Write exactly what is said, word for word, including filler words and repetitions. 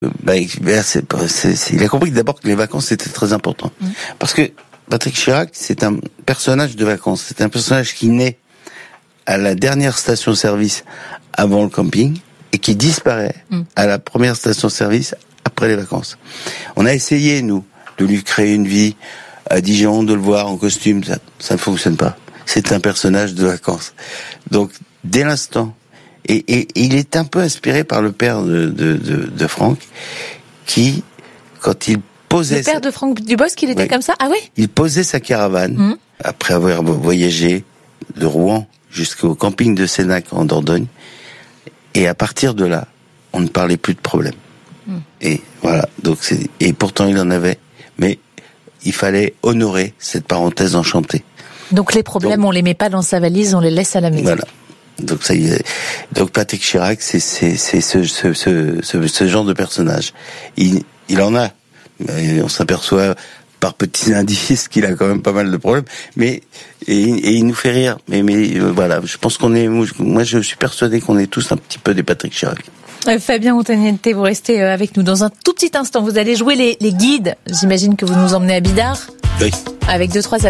Bah, c'est, c'est, c'est, il a compris d'abord que les vacances c'était très important. Mmh. Parce que Patrick Chirac, c'est un personnage de vacances. C'est un personnage qui naît à la dernière station-service avant le camping et qui disparaît mmh. à la première station-service après les vacances. On a essayé, nous, de lui créer une vie à Dijon, de le voir en costume. Ça, ça ne fonctionne pas. C'est un personnage de vacances. Donc, dès l'instant, et, et, et il est un peu inspiré par le père de, de, de, de Franck, qui, quand il posait... Le père sa... de Franck Dubosc, il était ouais. comme ça? Ah oui? Il posait sa caravane, mmh. après avoir voyagé de Rouen jusqu'au camping de Sénac en Dordogne, et à partir de là, on ne parlait plus de problème. Mmh. Et voilà, donc c'est... et pourtant il en avait, mais il fallait honorer cette parenthèse enchantée. Donc les problèmes, donc, on les met pas dans sa valise, on les laisse à la maison. Voilà. Donc ça y est. Donc Patrick Chirac, c'est c'est c'est ce ce ce ce, ce genre de personnage. Il il en a. On s'aperçoit par petits indices qu'il a quand même pas mal de problèmes, mais et, et il nous fait rire. Mais mais euh, voilà, je pense qu'on est. Moi, je suis persuadé qu'on est tous un petit peu des Patrick Chirac. Euh, Fabien Ottaniente, vous restez avec nous dans un tout petit instant. Vous allez jouer les les guides. J'imagine que vous nous emmenez à Bidart. Oui. Avec deux trois